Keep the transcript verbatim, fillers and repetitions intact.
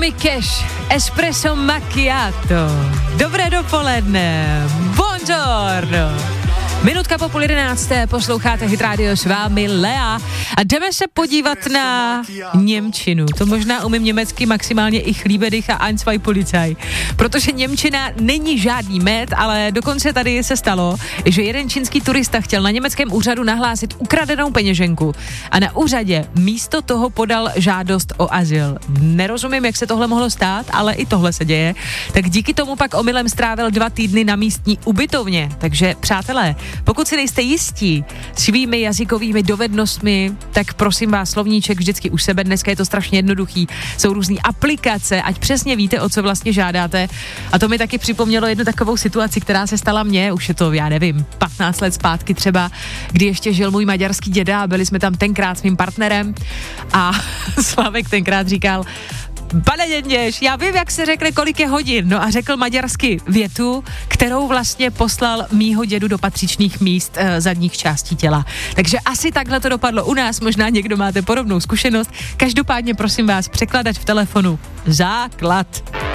Johnny Cash, Espresso Macchiato. Dobré dopoledne, buongiorno. Minutka po půl jedenácté, posloucháte Hit Radio, s vámi Lea a jdeme se podívat na němčinu. To možná umím německy maximálně ich liebe dich a ein, zwei Polizei. Protože němčina není žádný med, ale dokonce tady se stalo, že jeden čínský turista chtěl na německém úřadu nahlásit ukradenou peněženku a na úřadě místo toho podal žádost o azyl. Nerozumím, jak se tohle mohlo stát, ale i tohle se děje. Tak díky tomu pak omylem strávil dva týdny na místní ubytovně. Takže přátelé, pokud si nejste jistí svými jazykovými dovednostmi, tak prosím vás, slovníček vždycky u sebe, dneska je to strašně jednoduchý, jsou různý aplikace, ať přesně víte, o co vlastně žádáte. A to mi taky připomnělo jednu takovou situaci, která se stala mně, už je to, já nevím, patnáct let zpátky třeba, kdy ještě žil můj maďarský děda a byli jsme tam tenkrát s mým partnerem a Slavek tenkrát říkal: Pane Děděš, já vím, jak se řekne, kolik je hodin. No a řekl maďarsky větu, kterou vlastně poslal mýho dědu do patřičných míst e, zadních částí těla. Takže asi takhle to dopadlo u nás, možná někdo máte podobnou zkušenost. Každopádně prosím vás, překladat v telefonu základ.